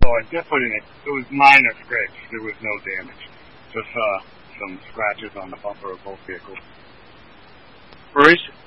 I did put in it. It was minor scratch. There was no damage. Just some scratches on the bumper of both vehicles. Bruce?